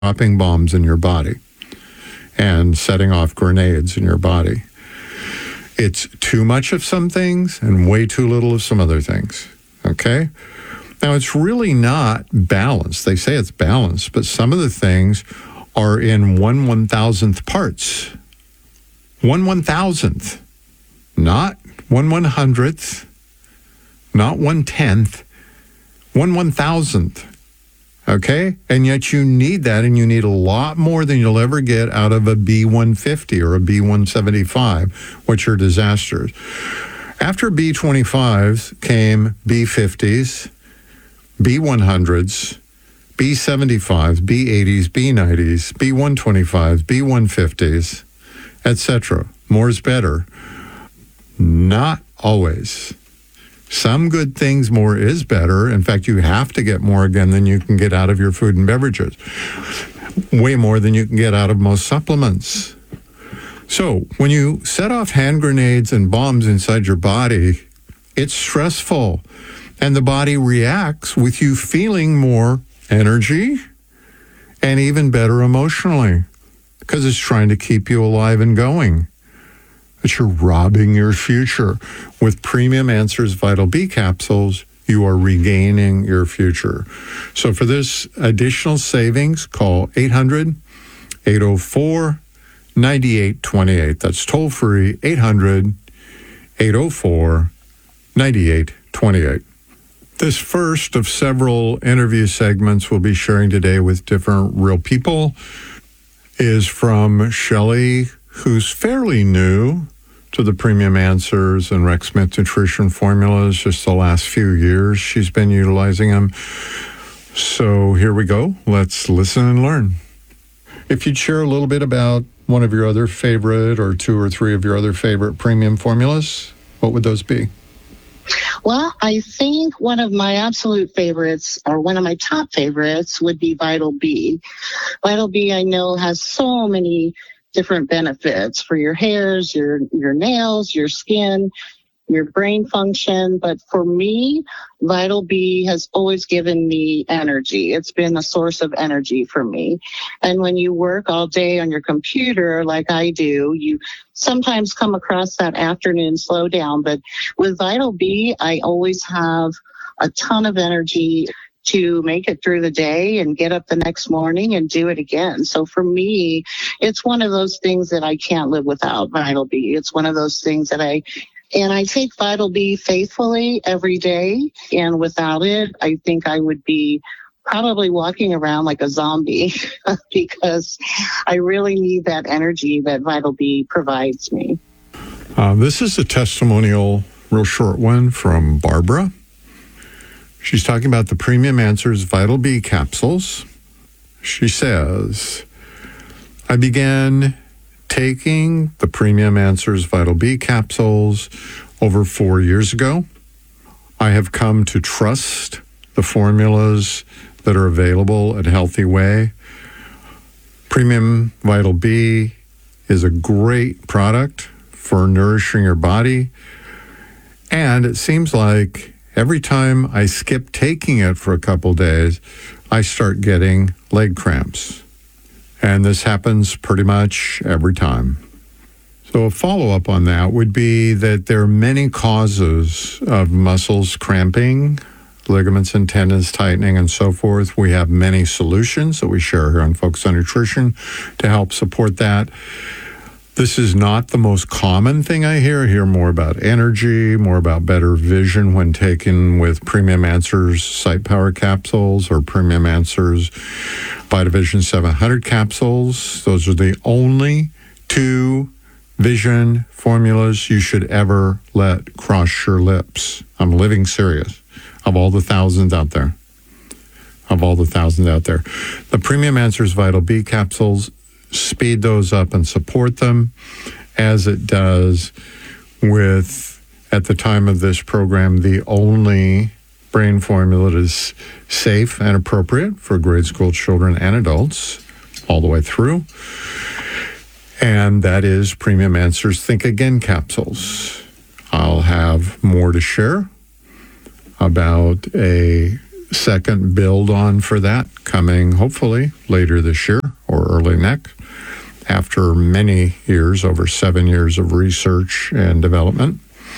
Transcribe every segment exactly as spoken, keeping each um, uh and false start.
dropping bombs in your body and setting off grenades in your body. It's too much of some things and way too little of some other things, okay? Now, it's really not balanced. They say it's balanced, but some of the things are in one one-thousandth parts. One one-thousandth, not one one-hundredth, not one-tenth, one one-thousandth. Okay? And yet you need that, and you need a lot more than you'll ever get out of a B one fifty or a B one seventy-five, which are disasters. After B twenty-fives came B fifties, B one hundreds, B seventy-fives, B eighties, B nineties, B one twenty-fives, B one fifties, et cetera. More is better. Not always. Some good things, more is better. In fact, you have to get more again than you can get out of your food and beverages. Way more than you can get out of most supplements. So when you set off hand grenades and bombs inside your body, it's stressful. And the body reacts with you feeling more energy and even better emotionally because it's trying to keep you alive and going. But you're robbing your future. With Premium Answers Vital B capsules, you are regaining your future. So for this additional savings, call eight hundred, eight oh four, nine eight two eight. That's toll free, eight hundred, eight oh four, nine eight two eight. This first of several interview segments we'll be sharing today with different real people is from Shelley, who's fairly new to the Premium Answers and Rex Smith Nutrition formulas. Just the last few years she's been utilizing them. So here we go. Let's listen and learn. If you'd share a little bit about one of your other favorite or two or three of your other favorite premium formulas, what would those be? Well, I think one of my absolute favorites, or one of my top favorites, would be Vital B. Vital B, I know, has so many different benefits for your hairs, your your nails, your skin, your brain function. But for me, Vital B has always given me energy. It's been a source of energy for me. And when you work all day on your computer like I do, you sometimes come across that afternoon slowdown. But with Vital B, I always have a ton of energy to make it through the day and get up the next morning and do it again. So for me, it's one of those things that I can't live without, Vital B. It's one of those things that I, and I take Vital B faithfully every day. And without it, I think I would be probably walking around like a zombie because I really need that energy that Vital B provides me. Uh, this is a testimonial, real short one from Barbara. She's talking about the Premium Answers Vital B capsules. She says, I began taking the Premium Answers Vital B capsules over four years ago. I have come to trust the formulas that are available at Healthy Way. Premium Vital B is a great product for nourishing your body. And it seems like every time I skip taking it for a couple days, I start getting leg cramps. And this happens pretty much every time. So a follow-up on that would be that there are many causes of muscles cramping, ligaments and tendons tightening, and so forth. We have many solutions that we share here on Focus on Nutrition to help support that. This is not the most common thing I hear. I hear more about energy, more about better vision when taken with Premium Answers Sight Power capsules or Premium Answers Vitavision seven hundred capsules. Those are the only two vision formulas you should ever let cross your lips. I'm living serious. Of all the thousands out there. Of all the thousands out there. The Premium Answers Vital B capsules speed those up and support them, as it does with, at the time of this program, the only brain formula that is safe and appropriate for grade school children and adults all the way through. And that is Premium Answers Think Again capsules. I'll have more to share about a second build on for that coming hopefully later this year or early next, after many years, over seven years of research and development.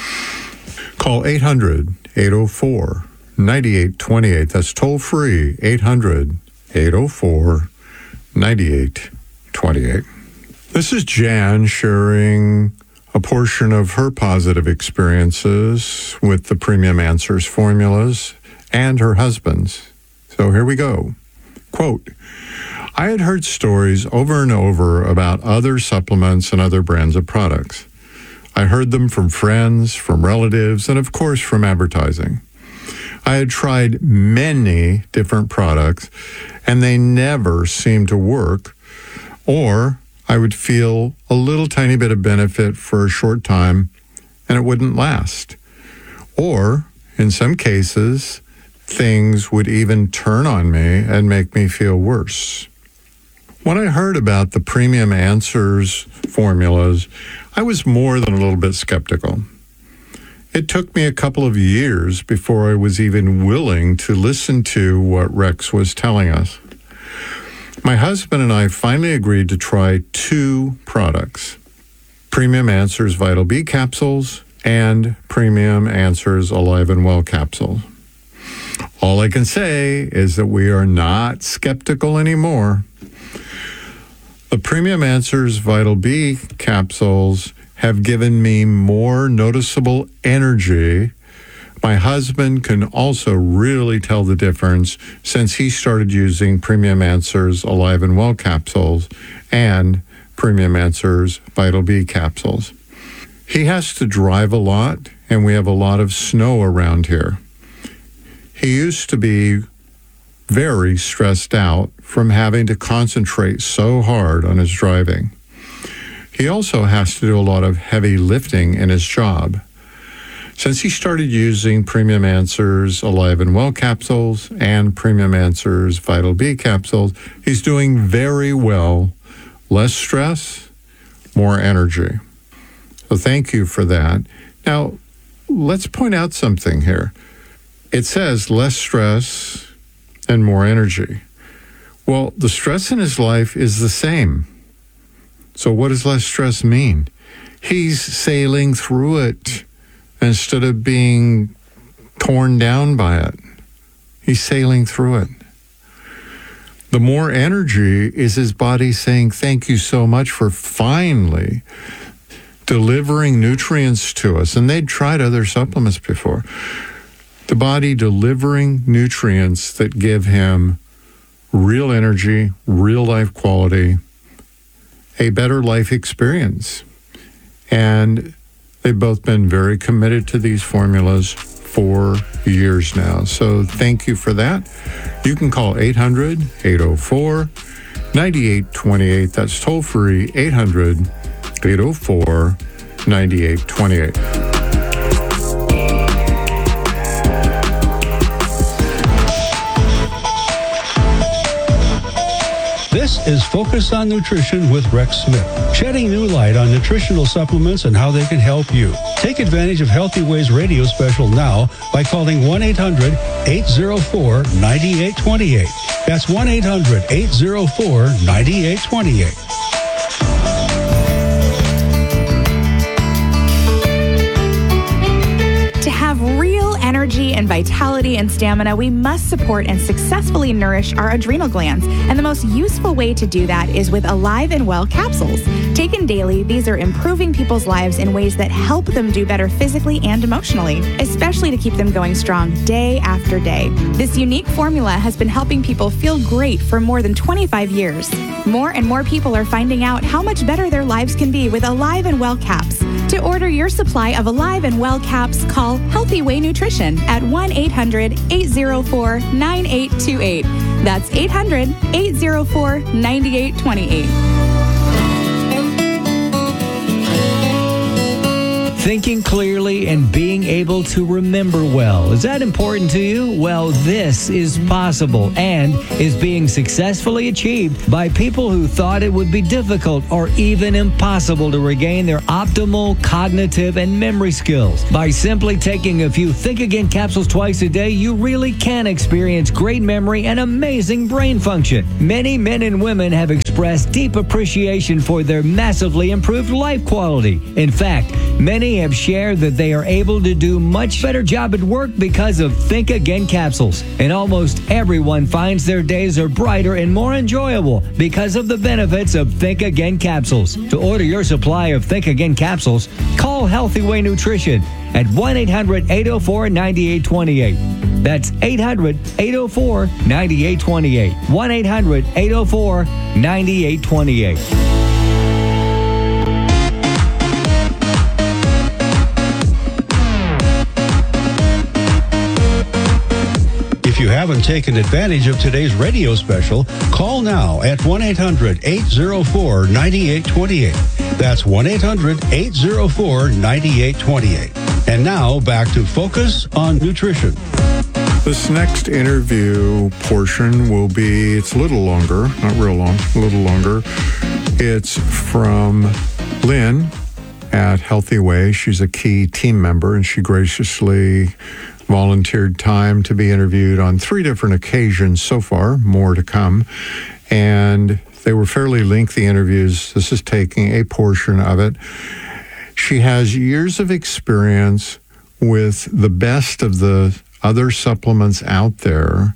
Call eight hundred, eight oh four, nine eight two eight. That's toll free, eight hundred, eight oh four, nine eight two eight. This is Jan sharing a portion of her positive experiences with the Premium Answers formulas and her husband's. So here we go. Quote, I had heard stories over and over about other supplements and other brands of products. I heard them from friends, from relatives, and of course from advertising. I had tried many different products, and they never seemed to work, or I would feel a little tiny bit of benefit for a short time, and it wouldn't last. Or, in some cases, things would even turn on me and make me feel worse. When I heard about the Premium Answers formulas, I was more than a little bit skeptical. It took me a couple of years before I was even willing to listen to what Rex was telling us. My husband and I finally agreed to try two products, Premium Answers Vital B capsules and Premium Answers Alive and Well capsules. All I can say is that we are not skeptical anymore. The Premium Answers Vital B capsules have given me more noticeable energy. My husband can also really tell the difference since he started using Premium Answers Alive and Well capsules and Premium Answers Vital B capsules. He has to drive a lot, and we have a lot of snow around here. He used to be very stressed out from having to concentrate so hard on his driving. He also has to do a lot of heavy lifting in his job. Since he started using Premium Answers Alive and Well capsules and Premium Answers Vital B capsules, he's doing very well. Less stress, more energy. So thank you for that. Now, let's point out something here. It says less stress and more energy. Well, the stress in his life is the same. So what does less stress mean? He's sailing through it instead of being torn down by it. He's sailing through it. The more energy is his body saying, thank you so much for finally delivering nutrients to us. And they'd tried other supplements before. The body delivering nutrients that give him real energy, real life quality, a better life experience. And they've both been very committed to these formulas for years now. So thank you for that. You can call eight hundred, eight oh four, nine eight two eight. That's toll free, eight hundred, eight oh four, nine eight two eight. This is Focus on Nutrition with Rex Smith, shedding new light on nutritional supplements and how they can help you. Take advantage of Healthy Ways Radio special now by calling one eight hundred, eight oh four, nine eight two eight. That's one eight hundred, eight oh four, nine eight two eight. To have real energy and vitality and stamina, we must support and successfully nourish our adrenal glands. And the most useful way to do that is with Alive and Well capsules. Taken daily, these are improving people's lives in ways that help them do better physically and emotionally, especially to keep them going strong day after day. This unique formula has been helping people feel great for more than twenty-five years. More and more people are finding out how much better their lives can be with Alive and Well caps. To order your supply of Alive and Well caps, call Healthy Way Nutrition at one eight hundred, eight oh four, nine eight two eight. That's eight hundred, eight oh four, nine eight two eight. Thinking clearly and being able to remember well. Is that important to you? Well, this is possible and is being successfully achieved by people who thought it would be difficult or even impossible to regain their optimal cognitive and memory skills. By simply taking a few Think Again capsules twice a day, you really can experience great memory and amazing brain function. Many men and women have expressed deep appreciation for their massively improved life quality. In fact, many have shared that they are able to do much better job at work because of Think Again capsules. And almost everyone finds their days are brighter and more enjoyable because of the benefits of Think Again capsules. To order your supply of Think Again capsules, call Healthy Way Nutrition at one eight hundred eight oh four nine eight two eight. That's eight hundred eight oh four nine eight two eight. one eight hundred eight oh four nine eight two eight. If you haven't taken advantage of today's radio special, call now at one eight hundred eight oh four nine eight two eight. That's one eight hundred eight oh four nine eight two eight. And now back to Focus on Nutrition. This next interview portion will be, it's a little longer, not real long, a little longer. It's from Lynn at Healthy Way. She's a key team member, and she graciously volunteered time to be interviewed on three different occasions so far, more to come. And they were fairly lengthy interviews. This is taking a portion of it. She has years of experience with the best of the other supplements out there.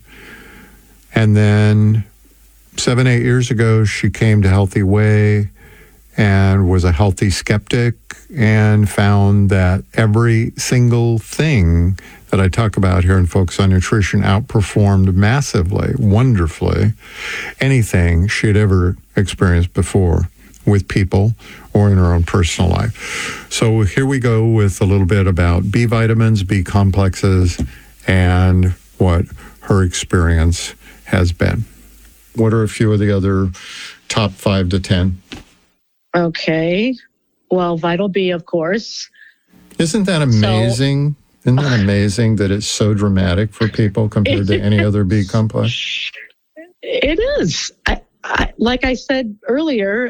And then seven, eight years ago, she came to Healthy Way and was a healthy skeptic and found that every single thing that I talk about here in Focus on Nutrition outperformed massively, wonderfully, anything she had ever experienced before with people or in her own personal life. So here we go with a little bit about B vitamins, B complexes, and what her experience has been. What are a few of the other top five to ten? Okay. Well, Vital B, of course. Isn't that amazing? So, Isn't that amazing that it's so dramatic for people compared to any other B complex? It is. I, I, like I said earlier,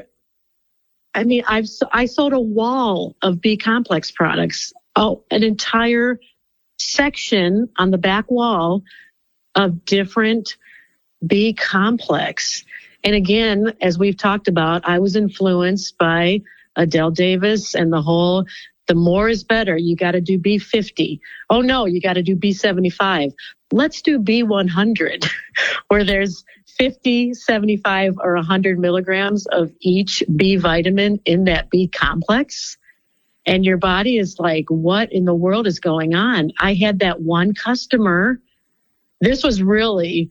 I mean, I've I sold a wall of B complex products. Oh, an entire section on the back wall of different B complex. And again, as we've talked about, I was influenced by Adele Davis and the whole, the more is better. You got to do B fifty. Oh no, you got to do B seventy-five. Let's do B one hundred, where there's fifty, seventy-five, or one hundred milligrams of each B vitamin in that B complex. And your body is like, what in the world is going on? I had that one customer. This was really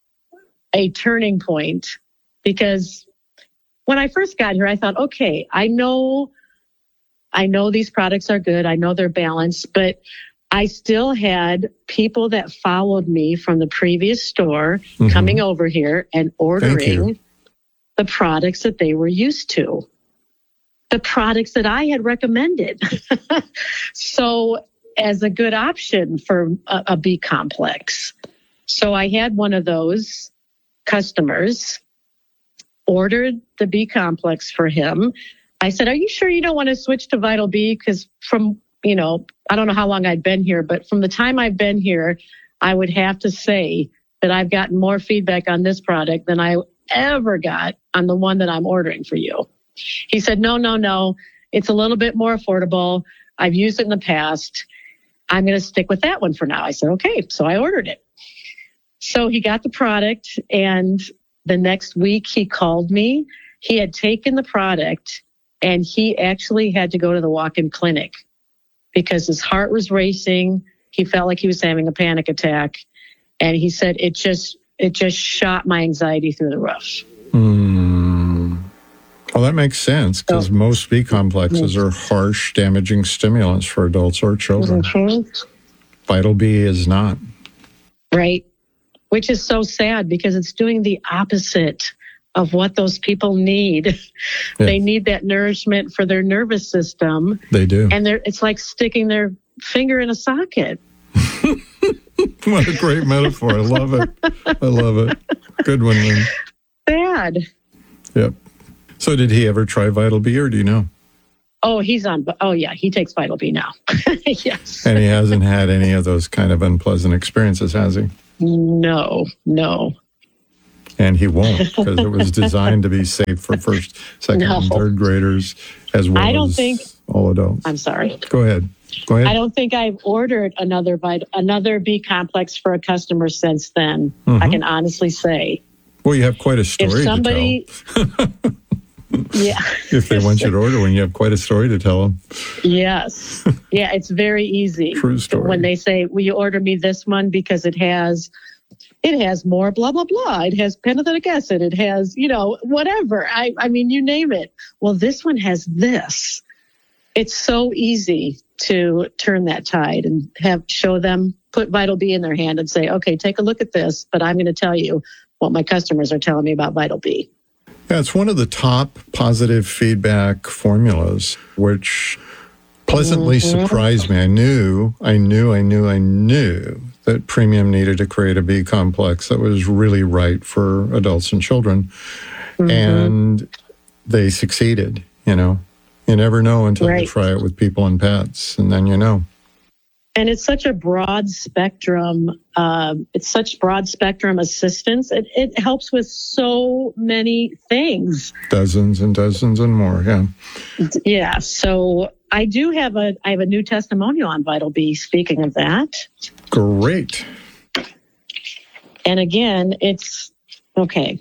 a turning point, because when I first got here, I thought, okay, I know, I know these products are good. I know they're balanced, but I still had people that followed me from the previous store mm-hmm. coming over here and ordering the products that they were used to, the products that I had recommended. So as a good option for a, a B complex. So I had one of those customers, ordered the B complex for him. I said, are you sure you don't want to switch to Vital B? Because from, you know, I don't know how long I'd been here, but from the time I've been here, I would have to say that I've gotten more feedback on this product than I ever got on the one that I'm ordering for you. He said, no, no, no. It's a little bit more affordable. I've used it in the past. I'm going to stick with that one for now. I said, okay. So I ordered it. So he got the product, and the next week he called me. He had taken the product, and he actually had to go to the walk-in clinic because his heart was racing. He felt like he was having a panic attack. And he said, it just, it just shot my anxiety through the roof. Mm. Well, that makes sense, because so, most B complexes are harsh, damaging stimulants for adults or children. Mm-hmm. Vital B is not. Right. Which is so sad, because it's doing the opposite of what those people need. Yeah. They need that nourishment for their nervous system. They do. And they're, it's like sticking their finger in a socket. What a great metaphor. I love it. I love it. Good one, Lynn. Bad. Yep. So did he ever try Vital B, or do you know? Oh, he's on. Oh, yeah. He takes Vital B now. Yes. And he hasn't had any of those kind of unpleasant experiences, has he? No, no. And he won't, because it was designed to be safe for first, second, No. and third graders, as well I don't as think- all adults. I'm sorry. Go ahead. Go ahead. I don't think I've ordered another vit- another B complex for a customer since then. Mhm. I can honestly say. Well, you have quite a story If somebody, to tell. yeah, If they want you to order one, you have quite a story to tell them. yes, yeah, it's very easy. True story. When they say, "Will you order me this one because it has, it has more blah blah blah. It has pantothenic acid. It has, you know, whatever. I, I mean, you name it. Well, this one has this." It's so easy to turn that tide and have show them, put Vital B in their hand and say, "Okay, take a look at this, but I'm going to tell you what my customers are telling me about Vital B." Yeah, it's one of the top positive feedback formulas, which pleasantly Mm-hmm. surprised me. I knew, I knew, I knew, I knew that Premium needed to create a B complex that was really right for adults and children. Mm-hmm. And they succeeded, you know. You never know until you Right. try it with people and pets, and then you know. And it's such a broad spectrum. Um, it's such broad spectrum assistance. It, it helps with so many things. Dozens and dozens and more, yeah. Yeah. So I do have a I have a new testimonial on Vital B. Speaking of that, Great. and again, it's okay.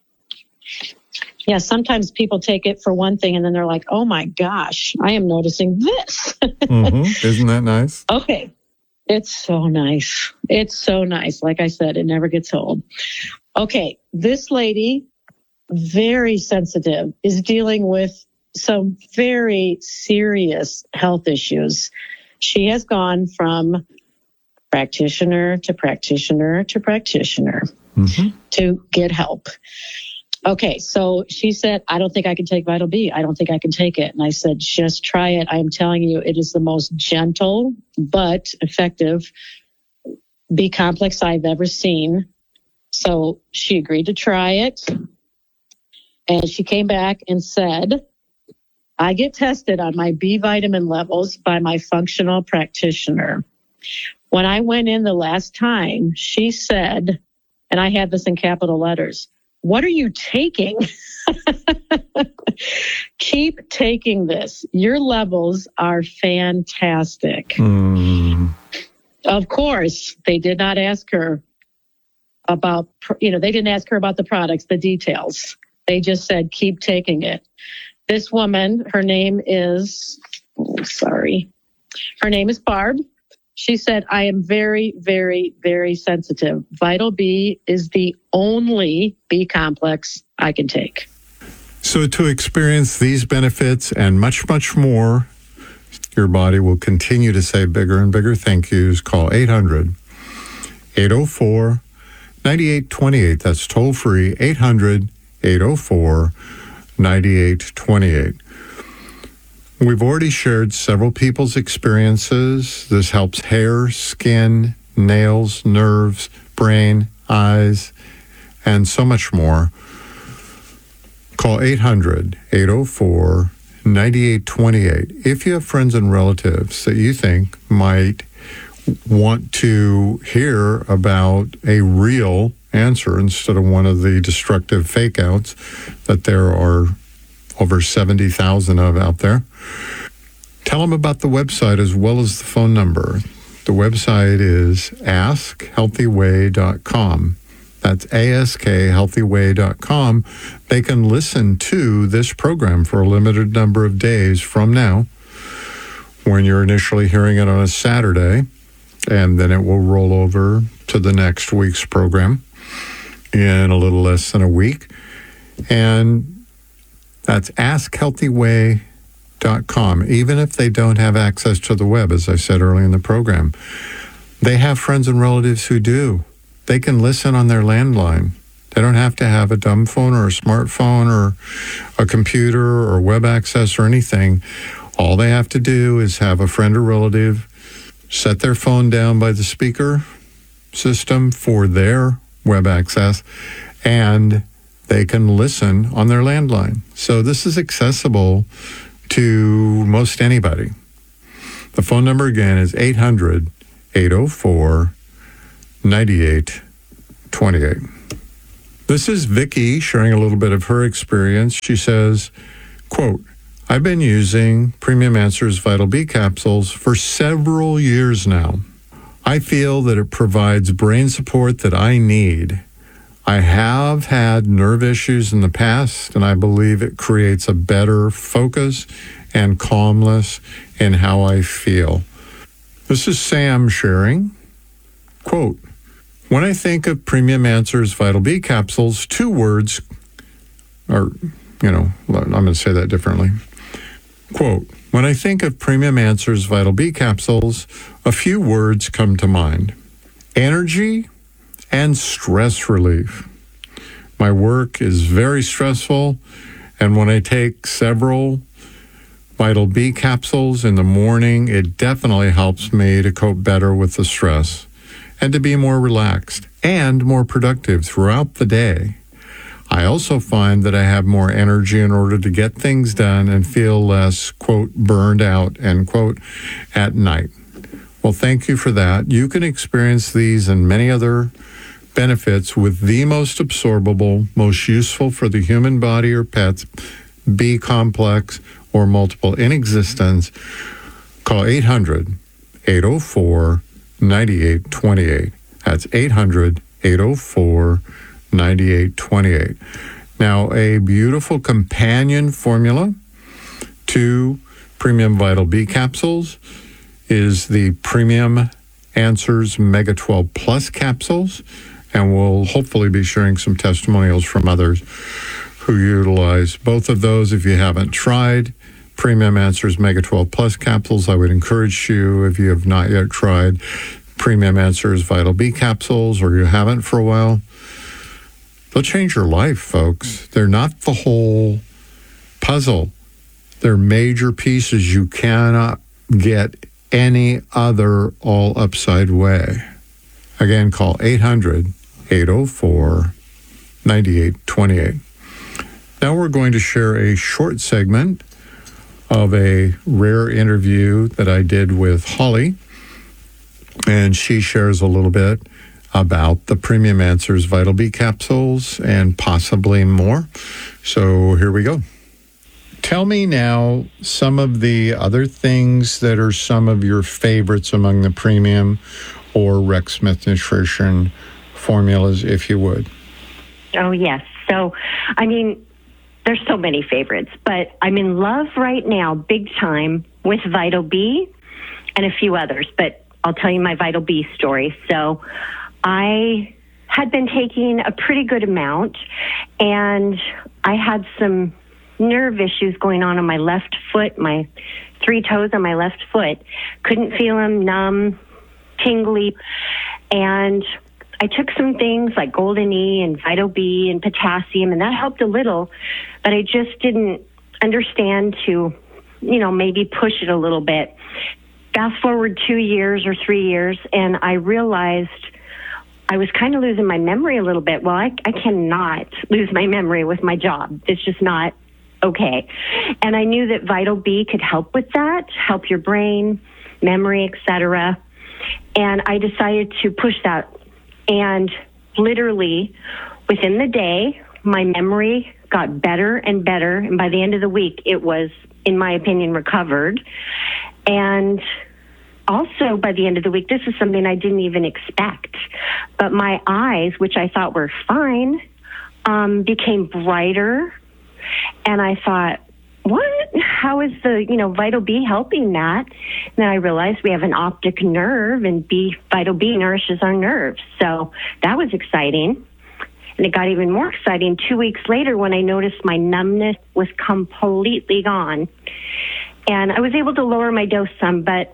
Yeah, sometimes people take it for one thing and then they're like, "Oh my gosh, I am noticing this." hmm Isn't that nice? Okay. It's so nice. It's so nice. Like I said, it never gets old. Okay. This lady, very sensitive, is dealing with some very serious health issues. She has gone from practitioner to practitioner to practitioner hmm to get help. Okay, so she said, "I don't think I can take Vital B. I don't think I can take it." And I said, "Just try it. I'm telling you, it is the most gentle but effective B complex I've ever seen." So she agreed to try it. And she came back and said, "I get tested on my B vitamin levels by my functional practitioner. When I went in the last time, she said," and I had this in capital letters, "What are you taking?" "Keep taking this. Your levels are fantastic." Mm. Of course, they did not ask her about, you know, they didn't ask her about the products, the details. They just said, "Keep taking it." This woman, her name is, oh, sorry, her name is Barb. She said, "I am very, very, very sensitive. Vital B is the only B complex I can take." So to experience these benefits and much, much more, your body will continue to say bigger and bigger thank yous. Call eight hundred, eight oh four, nine eight two eight. That's toll free, eight hundred, eight oh four, nine eight two eight. We've already shared several people's experiences. This helps hair, skin, nails, nerves, brain, eyes, and so much more. Call eight hundred, eight oh four, nine eight two eight. If you have friends and relatives that you think might want to hear about a real answer instead of one of the destructive fake outs that there are over seventy thousand of out there, tell them about the website as well as the phone number. The website is ask healthy way dot com. That's A S K healthy way dot com. They can listen to this program for a limited number of days from now, when you're initially hearing it on a Saturday, and then it will roll over to the next week's program in a little less than a week. And that's ask healthy way dot com. Even if they don't have access to the web, as I said earlier in the program, they have friends and relatives who do. They can listen on their landline They don't have to have a dumb phone or a smartphone or a computer or web access or anything. All they have to do is have a friend or relative set their phone down by the speaker system for their web access, and they can listen on their landline. So this is accessible to most anybody. The phone number again is eight hundred, eight oh four, nine eight two eight. This is Vicki sharing a little bit of her experience. She says, quote, I've been using Premium Answers Vital B capsules for several years now. I feel that it provides brain support that I need. I have had nerve issues in the past, and I believe it creates a better focus and calmness in how I feel. This is Sam sharing, quote, when I think of Premium Answers Vital B capsules, two words, or, you know, I'm going to say that differently. Quote, when I think of Premium Answers Vital B capsules, a few words come to mind. Energy and stress relief. My work is very stressful, and when I take several Vital B capsules in the morning, it definitely helps me to cope better with the stress and to be more relaxed and more productive throughout the day. I also find that I have more energy in order to get things done and feel less, quote, burned out, end quote, at night. Well, thank you for that. You can experience these and many other benefits with the most absorbable, most useful for the human body or pets, B complex or multiple in existence. Call eight hundred, eight oh four, nine eight two eight. That's eight hundred, eight oh four, nine eight two eight. Now, a beautiful companion formula to Premium Vital B capsules is the Premium Answers Mega twelve Plus capsules, and we'll hopefully be sharing some testimonials from others who utilize both of those. If you haven't tried Premium Answers Mega twelve Plus capsules, I would encourage you, if you have not yet tried Premium Answers Vital B capsules, or you haven't for a while, they'll change your life, folks. They're not the whole puzzle. They're major pieces you cannot get any other all upside way. Again, call eight hundred, eight oh four, nine eight two eight. Now we're going to share a short segment of a rare interview that I did with Holly, and she shares a little bit about the Premium Answers Vital B capsules and possibly more. So here we go. Tell me now some of the other things that are some of your favorites among the Premium or Rex Smith Nutrition formulas, if you would. Oh, yes. So, I mean, there's so many favorites, but I'm in love right now, big time, with Vital B and a few others, but I'll tell you my Vital B story. So I had been taking a pretty good amount, and I had some nerve issues going on on my left foot, my three toes on my left foot. Couldn't feel them, numb, tingly. And I took some things like Golden E and Vital B and potassium, and that helped a little, but I just didn't understand to, you know, maybe push it a little bit. Fast forward two years or three years, and I realized I was kind of losing my memory a little bit. Well, I, I cannot lose my memory with my job. It's just not okay. And I knew that Vital B could help with that, help your brain, memory, et cetera. And I decided to push that. And literally within the day, my memory got better and better. And by the end of the week, it was, in my opinion, recovered. And also by the end of the week, this is something I didn't even expect, but my eyes, which I thought were fine, um, became brighter. And I thought, what? How is the, you know, Vital B helping that? And then I realized we have an optic nerve, and B, Vital B nourishes our nerves. So that was exciting. And it got even more exciting two weeks later when I noticed my numbness was completely gone. And I was able to lower my dose some, but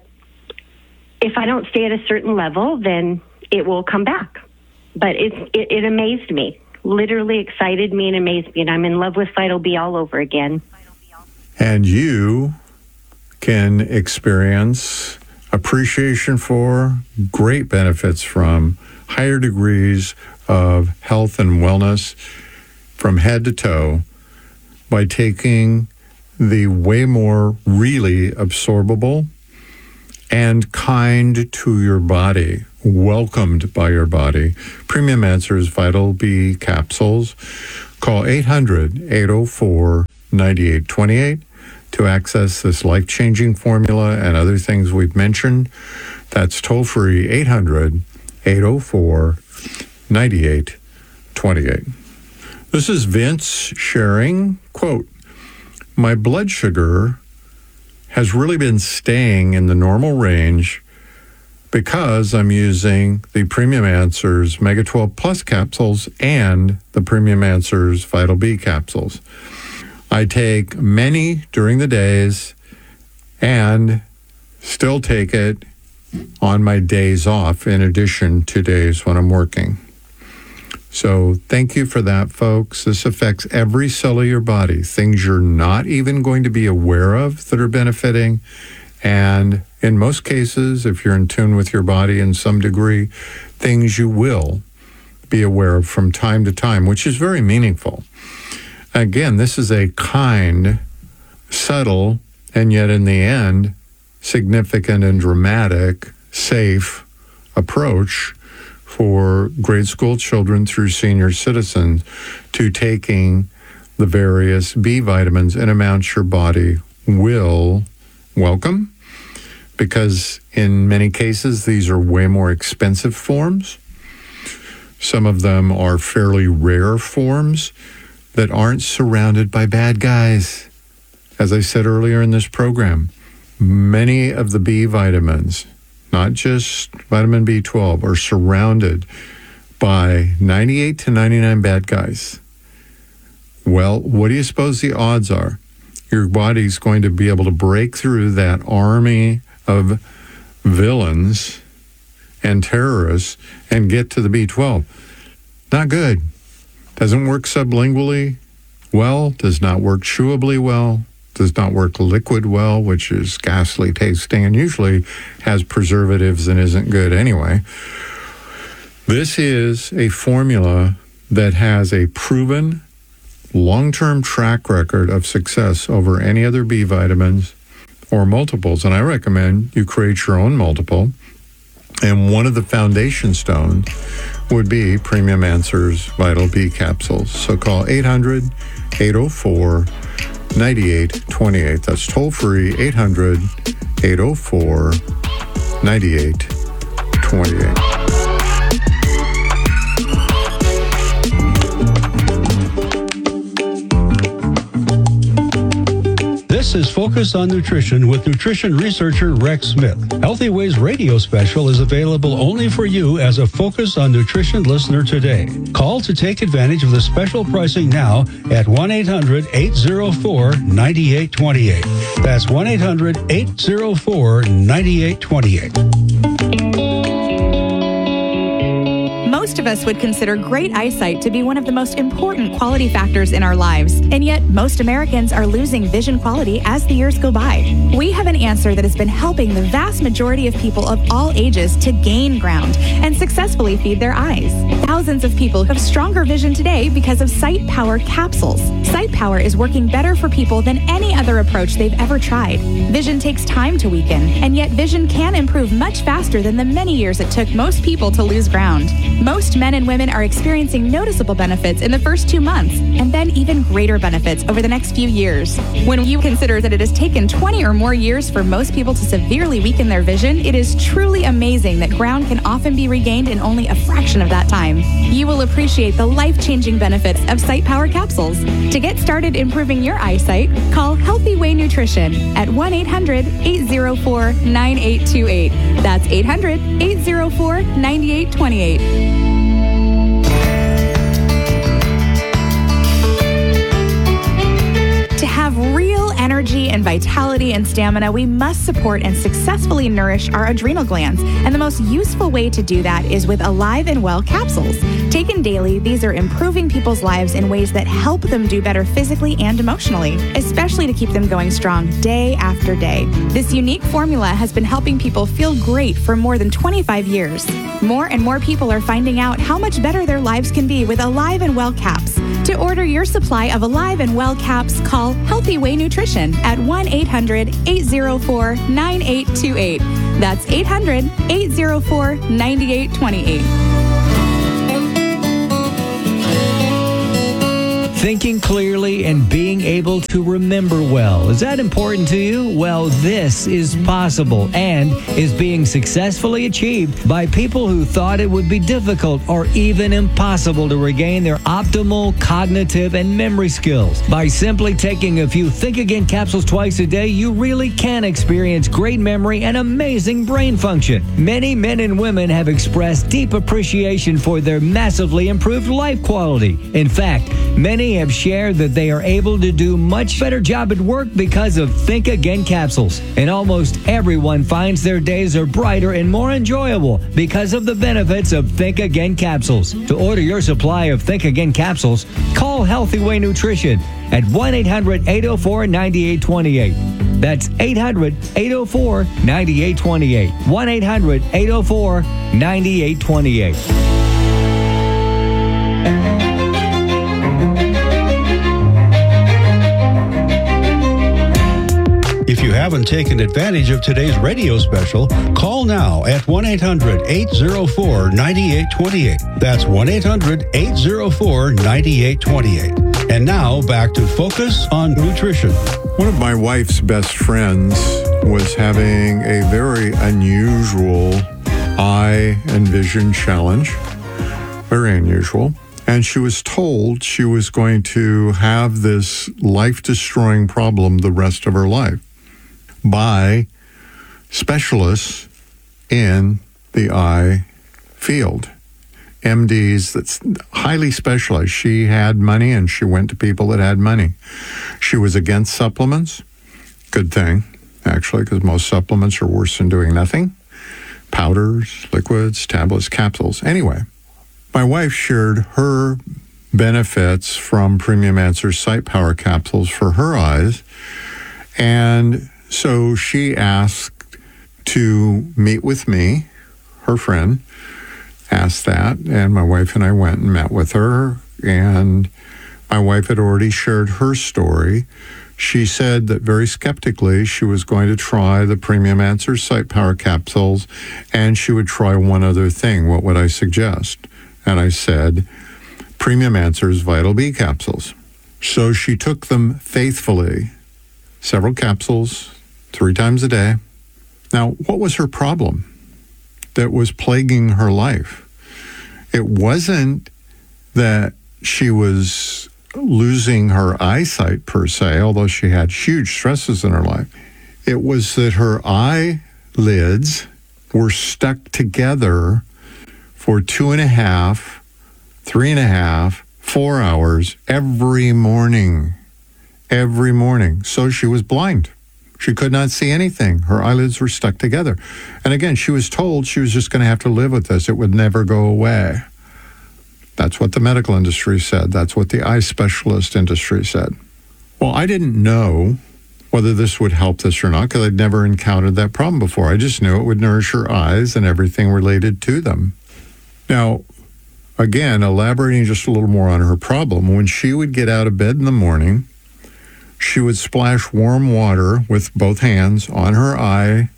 if I don't stay at a certain level, then it will come back. But it, it, it amazed me literally excited me and amazed me, and I'm in love with Vital B all over again. And you can experience appreciation for, great benefits from, higher degrees of health and wellness from head to toe by taking the way more really absorbable and kind to your body, welcomed by your body, Premium Answers Vital B capsules. Call eight hundred, eight oh four, nine eight two eight to access this life-changing formula and other things we've mentioned. That's toll-free, eight hundred, eight oh four, nine eight two eight. This is Vince sharing, quote, "My blood sugar has really been staying in the normal range because I'm using the Premium Answers Mega twelve Plus capsules and the Premium Answers Vital B capsules. I take many during the days and still take it on my days off in addition to days when I'm working." So thank you for that, folks. This affects every cell of your body, things you're not even going to be aware of that are benefiting. And in most cases, if you're in tune with your body in some degree, things you will be aware of from time to time, which is very meaningful. Again, this is a kind, subtle, and yet in the end, significant and dramatic, safe approach for grade school children through senior citizens to taking the various B vitamins in amounts your body will welcome, because in many cases, these are way more expensive forms. Some of them are fairly rare forms that aren't surrounded by bad guys. As I said earlier in this program, many of the B vitamins, not just vitamin B twelve, are surrounded by ninety-eight to ninety-nine bad guys. Well, what do you suppose the odds are? Your body's going to be able to break through that army of villains and terrorists and get to the B twelve. Not good. Doesn't work sublingually well, does not work chewably well, does not work liquid well, which is ghastly tasting and usually has preservatives and isn't good anyway. This is a formula that has a proven long-term track record of success over any other B vitamins or multiples, and I recommend you create your own multiple. And one of the foundation stones would be Premium Answers Vital B capsules. So call eight hundred, eight oh four, nine eight two eight. That's toll free, eight hundred, eight oh four, nine eight two eight. This is Focus on Nutrition with nutrition researcher Rex Smith. Healthy Ways radio special is available only for you as a Focus on Nutrition listener today. Call to take advantage of the special pricing now at one eight hundred, eight oh four, nine eight two eight. That's one eight hundred, eight oh four, nine eight two eight. Most of us would consider great eyesight to be one of the most important quality factors in our lives, and yet most Americans are losing vision quality as the years go by. We have an answer that has been helping the vast majority of people of all ages to gain ground and successfully feed their eyes. Thousands of people have stronger vision today because of Sight Power capsules. Sight Power is working better for people than any other approach they've ever tried. Vision takes time to weaken, and yet vision can improve much faster than the many years it took most people to lose ground. Most men and women are experiencing noticeable benefits in the first two months, and then even greater benefits over the next few years. When you consider that it has taken twenty or more years for most people to severely weaken their vision, it is truly amazing that ground can often be regained in only a fraction of that time. You will appreciate the life-changing benefits of Sight Power capsules. To get started improving your eyesight, call Healthy Way Nutrition at one eight hundred, eight oh four, nine eight two eight. That's eight hundred, eight oh four, nine eight two eight. To have real energy and vitality and stamina, we must support and successfully nourish our adrenal glands. And the most useful way to do that is with Alive and Well capsules. Taken daily, these are improving people's lives in ways that help them do better physically and emotionally, especially to keep them going strong day after day. This unique formula has been helping people feel great for more than twenty-five years. More and more people are finding out how much better their lives can be with Alive and Well Caps. To order your supply of Alive and Well Caps, call Healthy Way Nutrition at one eight hundred eight oh four nine eight two eight. That's eight hundred eight oh four nine eight two eight. Thinking clearly and being able to remember well. Is that important to you? Well, this is possible and is being successfully achieved by people who thought it would be difficult or even impossible to regain their optimal cognitive and memory skills. By simply taking a few Think Again capsules twice a day, you really can experience great memory and amazing brain function. Many men and women have expressed deep appreciation for their massively improved life quality. In fact, many have shared that they are able to do much better job at work because of Think Again capsules. And almost everyone finds their days are brighter and more enjoyable because of the benefits of Think Again capsules. To order your supply of Think Again capsules, call Healthy Way Nutrition at one eight hundred eight oh four nine eight two eight. That's eight hundred eight oh four nine eight two eight. one eight hundred eight oh four nine eight two eight. If you haven't taken advantage of today's radio special, call now at one eight hundred eight oh four nine eight two eight. That's one eight hundred eight oh four nine eight two eight. And now back to Focus on Nutrition. One of my wife's best friends was having a very unusual eye and vision challenge, very unusual. And she was told she was going to have this life-destroying problem the rest of her life by specialists in the eye field, M Ds that's highly specialized. She had money and she went to people that had money. She was against supplements. Good thing, actually, because most supplements are worse than doing nothing. Powders, liquids, tablets, capsules. Anyway, my wife shared her benefits from Premium Answers Sight Power capsules for her eyes, and so she asked to meet with me. Her friend asked that, and my wife and I went and met with her, and my wife had already shared her story. She said that very skeptically she was going to try the Premium Answers Sight Power capsules, and she would try one other thing. What would I suggest? And I said, Premium Answers Vital B capsules. So she took them faithfully, several capsules, three times a day. Now, what was her problem that was plaguing her life? It wasn't that she was losing her eyesight per se, although she had huge stresses in her life. It was that her eyelids were stuck together for two and a half, three and a half, four hours every morning. Every morning. So she was blind. She could not see anything. Her eyelids were stuck together. And again, she was told she was just going to have to live with this. It would never go away. That's what the medical industry said. That's what the eye specialist industry said. Well, I didn't know whether this would help this or not because I'd never encountered that problem before. I just knew it would nourish her eyes and everything related to them. Now, again, elaborating just a little more on her problem, when she would get out of bed in the morning, she would splash warm water with both hands on her eye,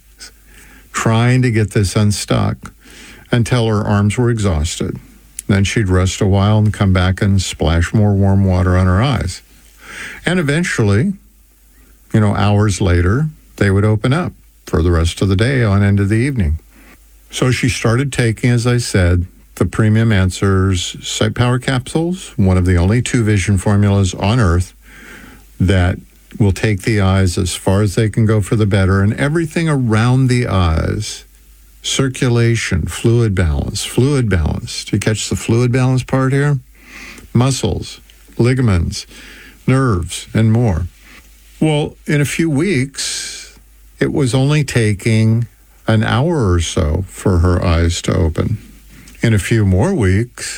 trying to get this unstuck until her arms were exhausted. Then she'd rest a while and come back and splash more warm water on her eyes. And eventually, you know, hours later, they would open up for the rest of the day on into the evening. So she started taking, as I said, the Premium Answers Sight Power capsules, one of the only two vision formulas on earth that will take the eyes as far as they can go for the better, and everything around the eyes. Circulation, fluid balance, fluid balance. Do you catch the fluid balance part here? Muscles, ligaments, nerves, and more. Well, in a few weeks, it was only taking an hour or so for her eyes to open. In a few more weeks,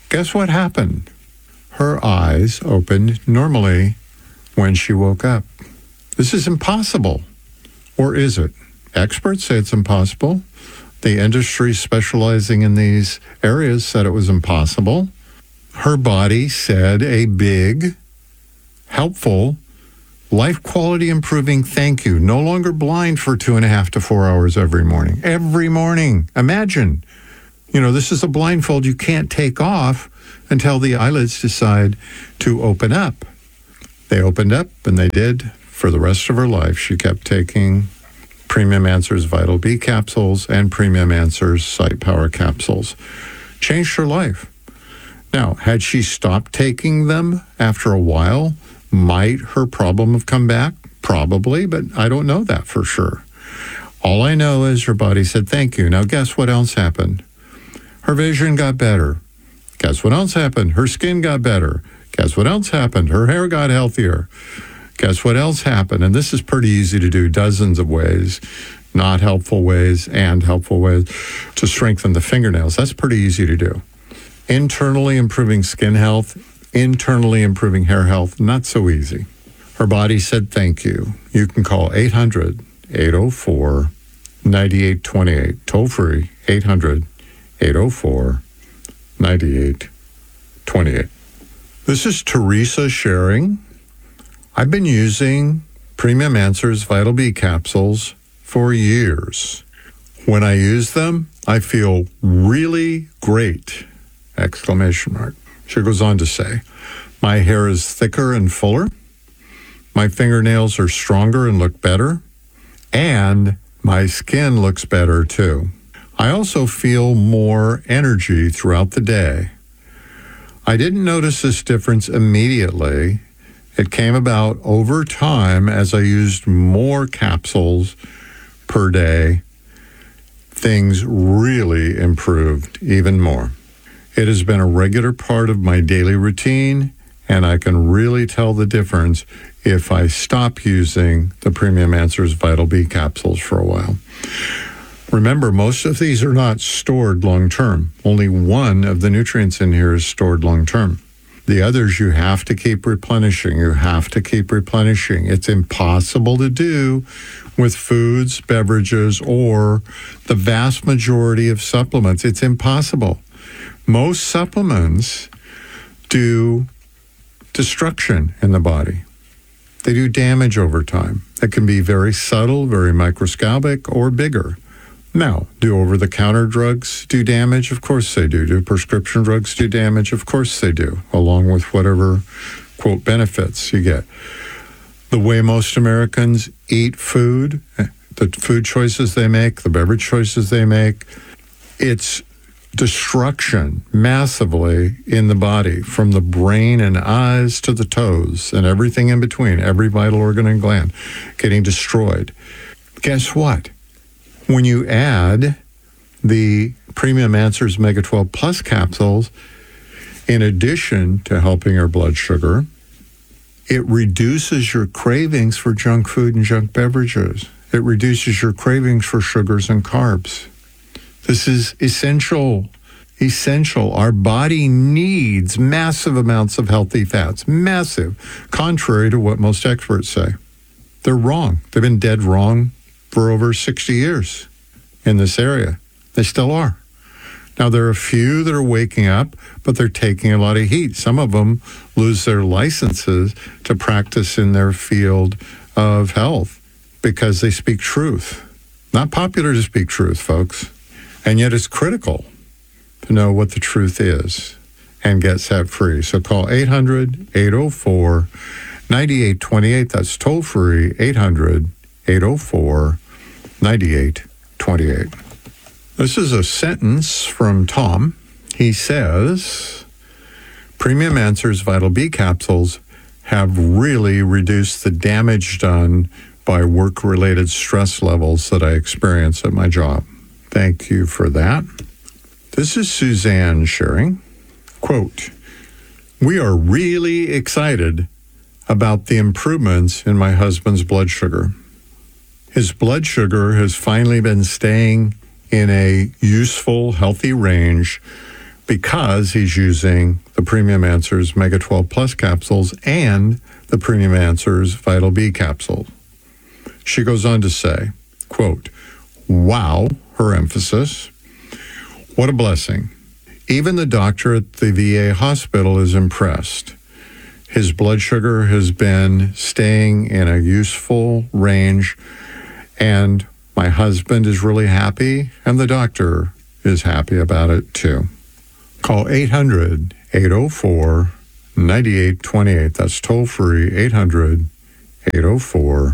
Guess what happened? Her eyes opened normally when she woke up. This is impossible. Or is it? Experts say it's impossible. The industry specializing in these areas said it was impossible. Her body said a big, helpful, life quality improving thank you. No longer blind for two and a half to four hours every morning. Every morning. Imagine. You know, this is a blindfold you can't take off until the eyelids decide to open up. They opened up, and they did for the rest of her life. She kept taking Premium Answers Vital B capsules and Premium Answers Sight Power capsules. Changed her life. Now, had she stopped taking them after a while, might her problem have come back? Probably, but I don't know that for sure. All I know is her body said thank you. Now, guess what else happened? Her vision got better. Guess what else happened? Her skin got better. Guess what else happened? Her hair got healthier. Guess what else happened? And this is pretty easy to do, dozens of ways, not helpful ways and helpful ways to strengthen the fingernails. That's pretty easy to do. Internally improving skin health, internally improving hair health, not so easy. Her body said thank you. You can call eight hundred, eight oh four, nine eight two eight, toll free, eight hundred, eight oh four, nine eight two eight. This is Teresa sharing. I've been using Premium Answers Vital B capsules for years. When I use them, I feel really great! Exclamation mark. She goes on to say, my hair is thicker and fuller. My fingernails are stronger and look better. And my skin looks better too. I also feel more energy throughout the day. I didn't notice this difference immediately. It came about over time as I used more capsules per day. Things really improved even more. It has been a regular part of my daily routine, and I can really tell the difference if I stop using the Premium Answers Vital B capsules for a while. Remember, most of these are not stored long-term. Only one of the nutrients in here is stored long-term. The others you have to keep replenishing. You have to keep replenishing. It's impossible to do with foods, beverages, or the vast majority of supplements. It's impossible. Most supplements do destruction in the body. They do damage over time. It can be very subtle, very microscopic, or bigger. Now, do over-the-counter drugs do damage? Of course they do. Do prescription drugs do damage? Of course they do, along with whatever, quote, benefits you get. The way most Americans eat food, the food choices they make, the beverage choices they make, it's destruction massively in the body, from the brain and eyes to the toes and everything in between, every vital organ and gland getting destroyed. Guess what? When you add the Premium Answers Omega twelve Plus capsules, in addition to helping your blood sugar, it reduces your cravings for junk food and junk beverages. It reduces your cravings for sugars and carbs. This is essential, essential. Our body needs massive amounts of healthy fats, massive, contrary to what most experts say. They're wrong. They've been dead wrong for over sixty years in this area. They still are. Now, there are a few that are waking up, but they're taking a lot of heat. Some of them lose their licenses to practice in their field of health because they speak truth. Not popular to speak truth, folks. And yet it's critical to know what the truth is and get set free. So call eight hundred, eight oh four, nine eight two eight. That's toll free, eight hundred, eight oh four, nine eight two eight. This is a sentence from Tom. He says, Premium Answers Vital B capsules have really reduced the damage done by work-related stress levels that I experience at my job. Thank you for that. This is Suzanne sharing. Quote, we are really excited about the improvements in my husband's blood sugar. His blood sugar has finally been staying in a useful, healthy range because he's using the Premium Answers Mega twelve Plus capsules and the Premium Answers Vital B capsule. She goes on to say, quote, wow, her emphasis. What a blessing. Even the doctor at the V A hospital is impressed. His blood sugar has been staying in a useful range, and my husband is really happy, and the doctor is happy about it too. Call eight hundred, eight oh four, nine eight two eight. That's toll free, eight hundred, eight oh four,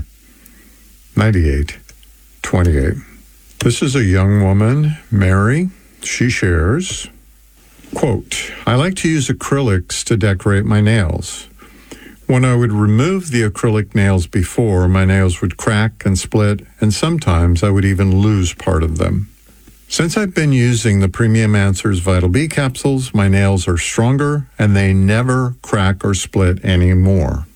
nine eight two eight. This is a young woman, Mary. She shares, quote, I like to use acrylics to decorate my nails. When I would remove the acrylic nails before, my nails would crack and split, and sometimes I would even lose part of them. Since I've been using the Premium Answers Vital B capsules, my nails are stronger and they never crack or split anymore.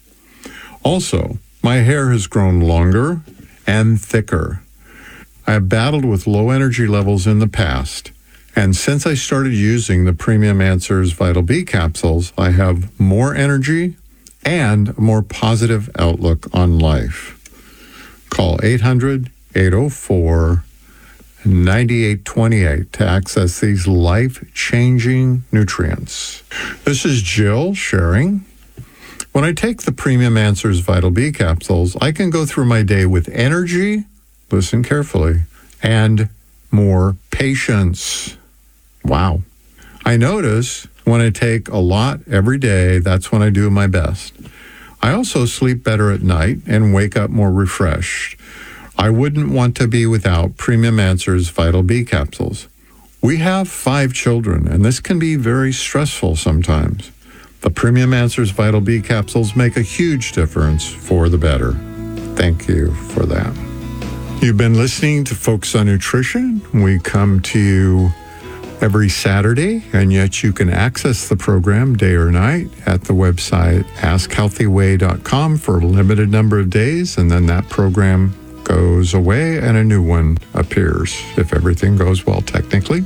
Also, my hair has grown longer and thicker. I have battled with low energy levels in the past, and since I started using the Premium Answers Vital B capsules, I have more energy and a more positive outlook on life. Call eight hundred, eight oh four, nine eight two eight to access these life-changing nutrients. This is Jill sharing. When I take the Premium Answers Vital B capsules, I can go through my day with energy, listen carefully, and more patience. Wow. I notice when I take a lot every day, that's when I do my best. I also sleep better at night and wake up more refreshed. I wouldn't want to be without Premium Answers Vital B capsules. We have five children, and this can be very stressful sometimes. The Premium Answers Vital B capsules make a huge difference for the better. Thank you for that. You've been listening to Focus on Nutrition. We come to you every Saturday, and yet you can access the program day or night at the website ask healthy way dot com for a limited number of days, and then that program goes away and a new one appears, if everything goes well technically.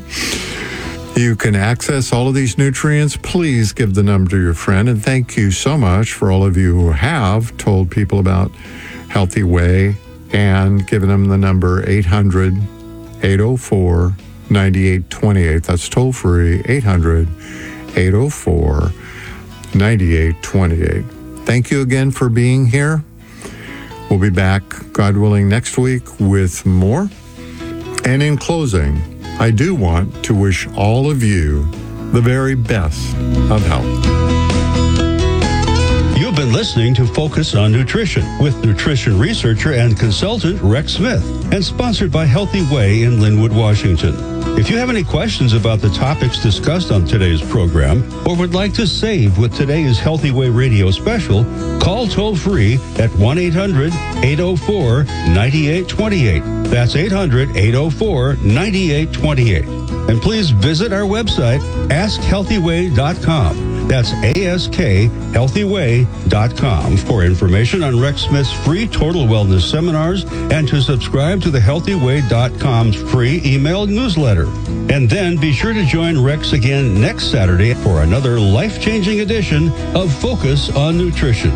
You can access all of these nutrients. Please give the number to your friend, and thank you so much for all of you who have told people about Healthy Way and given them the number eight hundred, eight oh four, nine eight two eight. That's toll free, eight hundred, eight oh four, nine eight two eight. Thank you again for being here. We'll be back, God willing, next week with more. And in closing, I do want to wish all of you the very best of health. You've been listening to Focus on Nutrition with nutrition researcher and consultant Rex Smith, and sponsored by Healthy Way in Linwood, Washington. If you have any questions about the topics discussed on today's program, or would like to save with today's Healthy Way radio special, call toll-free at one eight hundred, eight oh four, nine eight two eight. That's eight hundred, eight oh four, nine eight two eight. And please visit our website, ask healthy way dot com. That's A S K healthy way dot com for information on Rex Smith's free total wellness seminars and to subscribe to the healthy way dot com's free email newsletter. And then be sure to join Rex again next Saturday for another life-changing edition of Focus on Nutrition.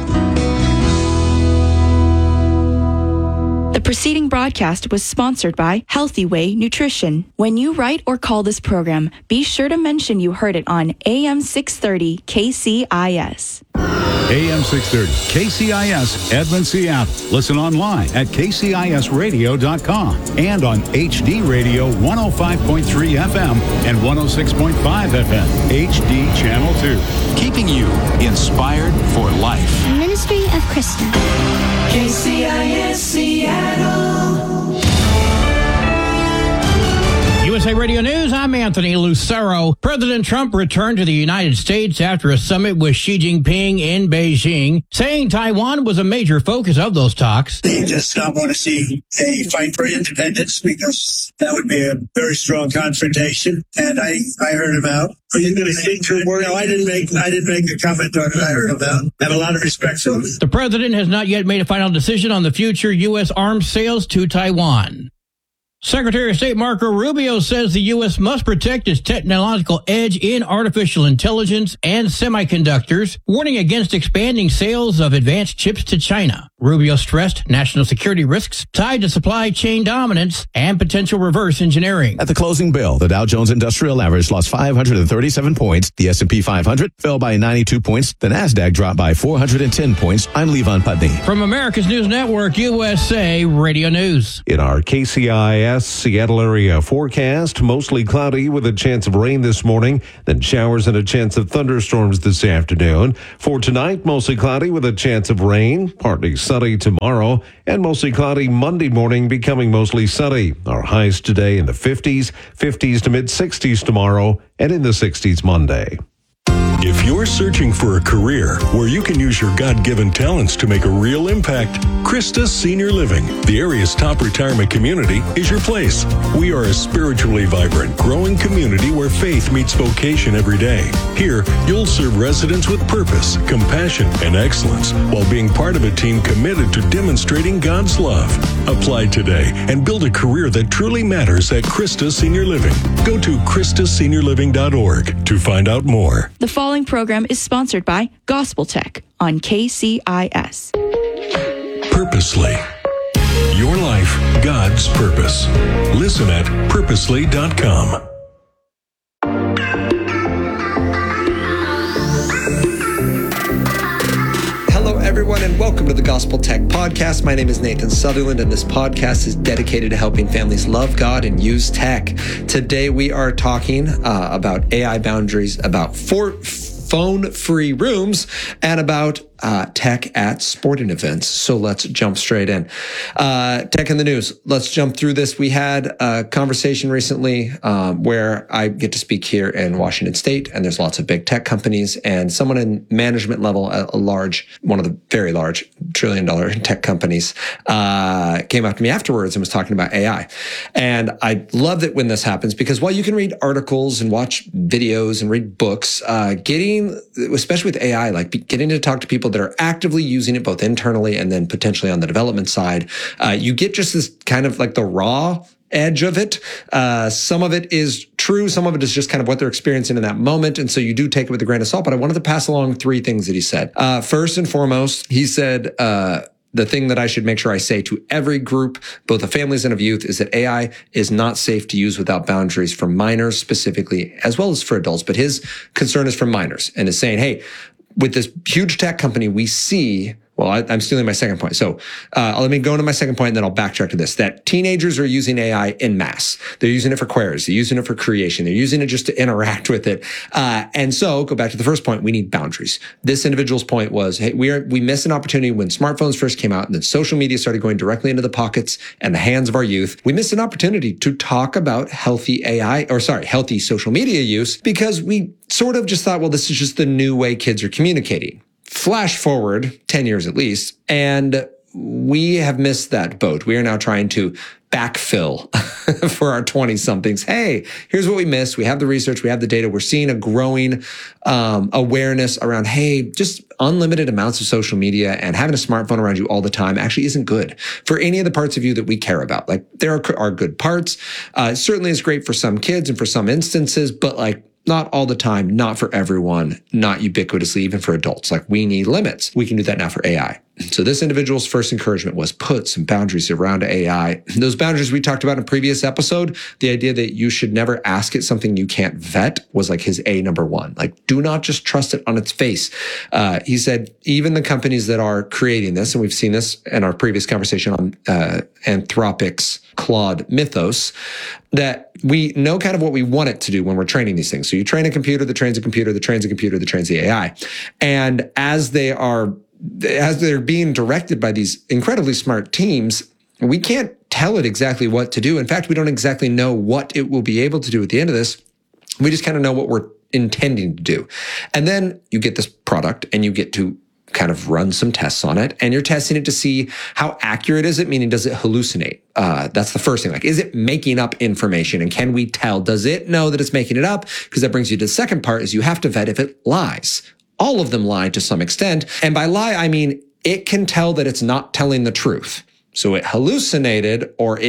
The preceding broadcast was sponsored by Healthy Way Nutrition. When you write or call this program, be sure to mention you heard it on A M six thirty K C I S. A M six thirty K C I S, Edmond, Seattle. Listen online at K C I S radio dot com and on H D Radio one oh five point three F M and one oh six point five F M, H D Channel two. Keeping you inspired for life. Ministry of Kristen. K C I S Seattle. U S A Radio News, I'm Anthony Lucero. President Trump returned to the United States after a summit with Xi Jinping in Beijing, saying Taiwan was a major focus of those talks. They just don't want to see a fight for independence because that would be a very strong confrontation. And I, I heard him out. Are you going to say two words? No, I didn't make, I didn't make a comment on it. I heard him out. I have a lot of respect for him. The president has not yet made a final decision on the future U S arms sales to Taiwan. Secretary of State Marco Rubio says the U S must protect its technological edge in artificial intelligence and semiconductors, warning against expanding sales of advanced chips to China. Rubio stressed national security risks tied to supply chain dominance and potential reverse engineering. At the closing bell, the Dow Jones Industrial Average lost five hundred thirty-seven points. The S and P five hundred fell by ninety-two points. The Nasdaq dropped by four hundred ten points. I'm Levon Putney. From America's News Network, U S A Radio News. In our K C I S Seattle area forecast, mostly cloudy with a chance of rain this morning, then showers and a chance of thunderstorms this afternoon. For tonight, mostly cloudy with a chance of rain, partly sunny tomorrow, and mostly cloudy Monday morning, becoming mostly sunny. Our highs today in the fifties, fifties to mid sixties tomorrow, and in the sixties Monday. If you're searching for a career where you can use your God-given talents to make a real impact, Christus Senior Living, the area's top retirement community, is your place. We are a spiritually vibrant, growing community where faith meets vocation every day. Here, you'll serve residents with purpose, compassion, and excellence while being part of a team committed to demonstrating God's love. Apply today and build a career that truly matters at Christus Senior Living. Go to Christus Senior Living dot org to find out more. The following program is sponsored by Gospel Tech on K C I S. Purposely. Your life, God's purpose. Listen at purposely dot com. Hello, everyone, and welcome to the Gospel Tech Podcast. My name is Nathan Sutherland, and this podcast is dedicated to helping families love God and use tech. Today, we are talking uh, about A I boundaries, about for phone-free rooms, and about uh, tech at sporting events. So let's jump straight in. Uh, tech in the news. Let's jump through this. We had a conversation recently um, where I get to speak here in Washington State, and there's lots of big tech companies, and someone in management level at a large, one of the very large trillion dollar tech companies uh, came up to me afterwards and was talking about A I. And I love it when this happens, because while you can read articles and watch videos and read books, uh, getting, especially with A I, like getting to talk to people that are actively using it both internally and then potentially on the development side, uh, you get just this kind of like the raw edge of it. Uh, some of it is true. Some of it is just kind of what they're experiencing in that moment. And so you do take it with a grain of salt. But I wanted to pass along three things that he said. Uh, first and foremost, he said, uh, the thing that I should make sure I say to every group, both of families and of youth, is that A I is not safe to use without boundaries for minors specifically, as well as for adults. But his concern is for minors and is saying, hey, with this huge tech company, we see, well, I, I'm stealing my second point. So uh, let me go into my second point, and then I'll backtrack to this, that teenagers are using A I en masse. They're using it for queries. They're using it for creation. They're using it just to interact with it. Uh, and so go back to the first point. We need boundaries. This individual's point was, hey, we are, we missed an opportunity when smartphones first came out and then social media started going directly into the pockets and the hands of our youth. We missed an opportunity to talk about healthy A I, or sorry, healthy social media use, because we sort of just thought, well, this is just the new way kids are communicating. Flash forward ten years at least, and we have missed that boat. We are now trying to backfill for our twenty-somethings. Hey, here's what we missed. We have the research. We have the data. We're seeing a growing um, awareness around, hey, just unlimited amounts of social media and having a smartphone around you all the time actually isn't good for any of the parts of you that we care about. Like, there are, are good parts. Uh, certainly is great for some kids and for some instances, but like, not all the time, not for everyone, not ubiquitously, even for adults. Like, we need limits. We can do that now for A I. So this individual's first encouragement was put some boundaries around A I. Those boundaries we talked about in a previous episode, the idea that you should never ask it something you can't vet was like his A number one. Like, do not just trust it on its face. Uh, he said, even the companies that are creating this, and we've seen this in our previous conversation on uh, Anthropic's Claude Mythos, that we know kind of what we want it to do when we're training these things. So you train a computer that trains a computer that trains a computer that trains the A I. And as they are as they're being directed by these incredibly smart teams, we can't tell it exactly what to do. In fact, we don't exactly know what it will be able to do at the end of this. We just kind of know what we're intending to do. And then you get this product and you get to kind of run some tests on it, and you're testing it to see how accurate is it, meaning does it hallucinate? Uh, that's the first thing. Like, is it making up information? And can we tell? Does it know that it's making it up? Because that brings you to the second part, is you have to vet if it lies. All of them lie to some extent. And by lie, I mean, it can tell that it's not telling the truth. So it hallucinated, or it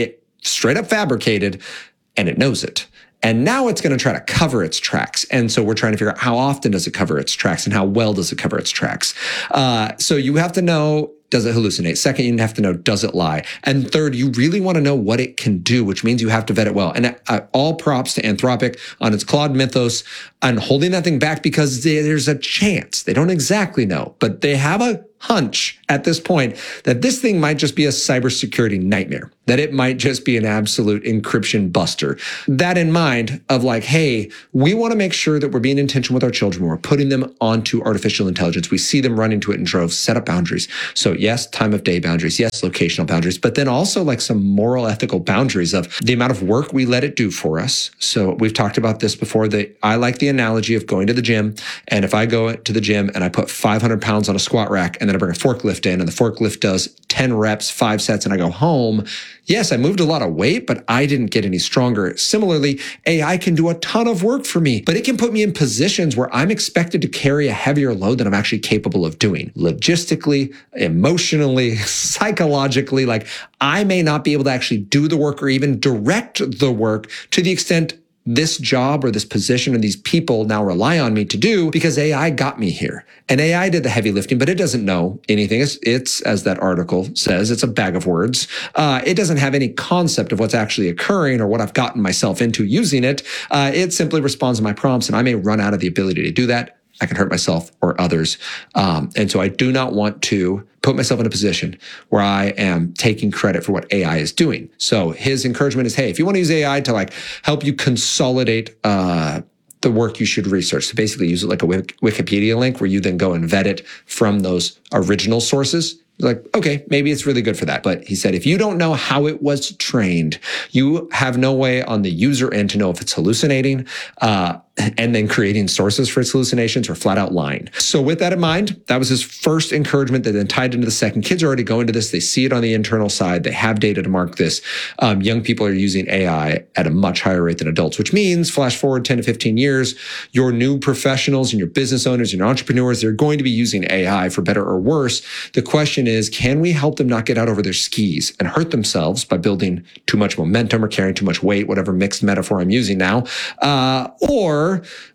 straight up fabricated, and it knows it. And now it's going to try to cover its tracks. And so we're trying to figure out how often does it cover its tracks and how well does it cover its tracks. Uh, so you have to know, does it hallucinate? Second, you have to know, does it lie? And third, you really want to know what it can do, which means you have to vet it well. And uh, all props to Anthropic on its Claude Mythos on holding that thing back, because there's a chance. They don't exactly know, but they have a hunch at this point that this thing might just be a cybersecurity nightmare, that it might just be an absolute encryption buster. That in mind of like, hey, we want to make sure that we're being intentional with our children when we're putting them onto artificial intelligence. We see them run into it in droves, set up boundaries. So yes, time of day boundaries, yes, locational boundaries, but then also like some moral, ethical boundaries of the amount of work we let it do for us. So we've talked about this before. That I like the analogy of going to the gym. And if I go to the gym and I put five hundred pounds on a squat rack and then I bring a forklift in and the forklift does ten reps, five sets, and I go home, yes, I moved a lot of weight, but I didn't get any stronger. Similarly, A I can do a ton of work for me, but it can put me in positions where I'm expected to carry a heavier load than I'm actually capable of doing. Logistically, emotionally, psychologically, like I may not be able to actually do the work or even direct the work to the extent this job or this position or these people now rely on me to do, because A I got me here. And A I did the heavy lifting, but it doesn't know anything. It's, it's as that article says, it's a bag of words. Uh, it doesn't have any concept of what's actually occurring or what I've gotten myself into using it. Uh, it simply responds to my prompts, and I may run out of the ability to do that. I can hurt myself or others. Um, and so I do not want to put myself in a position where I am taking credit for what A I is doing. So his encouragement is, hey, if you want to use A I to like help you consolidate uh, the work, you should research. So basically use it like a Wikipedia link where you then go and vet it from those original sources. Like, okay, maybe it's really good for that. But he said, if you don't know how it was trained, you have no way on the user end to know if it's hallucinating, uh, and then creating sources for its hallucinations or flat out lying. So with that in mind, that was his first encouragement that then tied into the second. Kids are already going to this. They see it on the internal side. They have data to mark this. Um, young people are using A I at a much higher rate than adults, which means flash forward ten to fifteen years, your new professionals and your business owners and your entrepreneurs, they're going to be using A I for better or worse. The question is, can we help them not get out over their skis and hurt themselves by building too much momentum or carrying too much weight, whatever mixed metaphor I'm using now, uh, or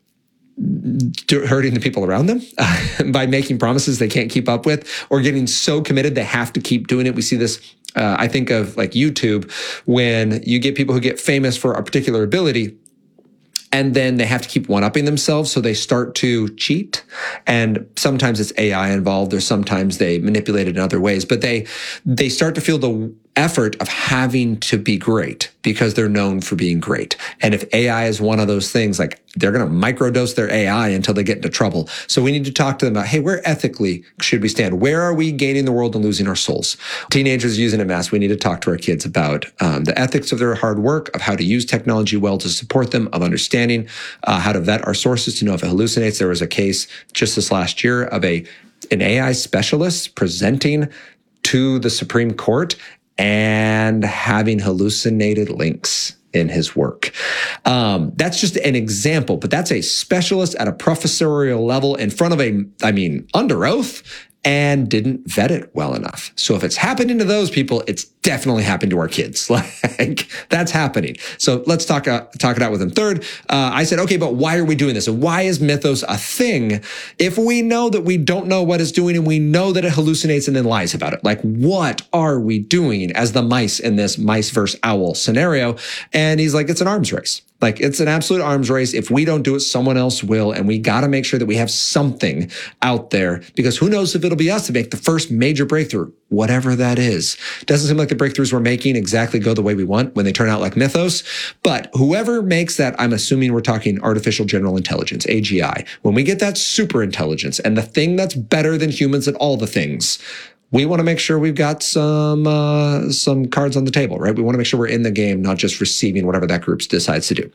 hurting the people around them uh, by making promises they can't keep up with, or getting so committed they have to keep doing it. We see this, uh, I think of like YouTube, when you get people who get famous for a particular ability, and then they have to keep one-upping themselves, so they start to cheat. And sometimes it's A I involved, or sometimes they manipulate it in other ways. But they they start to feel the effort of having to be great because they're known for being great. And if A I is one of those things, like they're going to microdose their A I until they get into trouble. So we need to talk to them about, hey, where ethically should we stand? Where are we gaining the world and losing our souls? Teenagers using it mass. We need to talk to our kids about um, the ethics of their hard work, of how to use technology well to support them, of understanding uh, how to vet our sources to know if it hallucinates. There was a case just this last year of a an A I specialist presenting to the Supreme Court and having hallucinated links in his work. Um, that's just an example, but that's a specialist at a professorial level in front of a, I mean, under oath, and didn't vet it well enough. So if it's happening to those people, it's definitely happened to our kids. Like that's happening. So let's talk uh, talk it out with them. Third, uh, I said, okay, but why are we doing this? And why is Mythos a thing if we know that we don't know what it's doing and we know that it hallucinates and then lies about it? Like, what are we doing as the mice in this mice versus owl scenario? And he's like, it's an arms race. Like, it's an absolute arms race. If we don't do it, someone else will. And we got to make sure that we have something out there, because who knows if it'll be us to make the first major breakthrough, whatever that is. Doesn't seem like the breakthroughs we're making exactly go the way we want when they turn out like Mythos. But whoever makes that, I'm assuming we're talking artificial general intelligence, A G I. When we get that super intelligence and the thing that's better than humans at all the things, we want to make sure we've got some uh, some cards on the table, right? We want to make sure we're in the game, not just receiving whatever that group decides to do.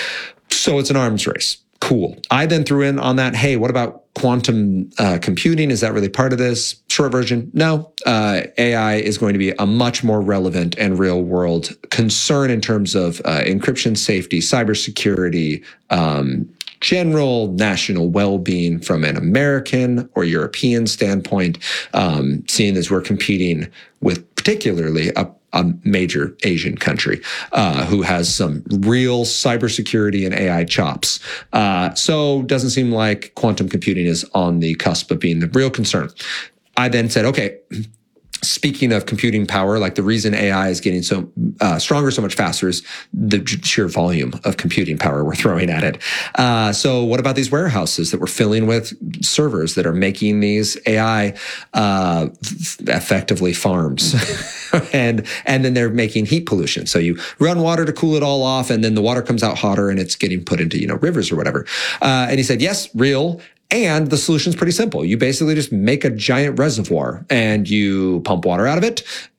So it's an arms race. Cool. I then threw in on that, hey, what about quantum uh, computing? Is that really part of this? Short version, no. Uh, A I is going to be a much more relevant and real world concern in terms of uh, encryption, safety, cybersecurity, um, general national well-being from an American or European standpoint, um, seeing as we're competing with particularly a a major Asian country uh, who has some real cybersecurity and A I chops. Uh, so doesn't seem like quantum computing is on the cusp of being the real concern. I then said, okay, speaking of computing power, like the reason A I is getting so uh, stronger so much faster is the sheer volume of computing power we're throwing at it. Uh, so what about these warehouses that we're filling with servers that are making these A I uh, effectively farms? and and then they're making heat pollution. So you run water to cool it all off, and then the water comes out hotter and it's getting put into, you know, rivers or whatever. Uh, and he said, yes, real. And the solution is pretty simple. You basically just make a giant reservoir and you pump water out of it.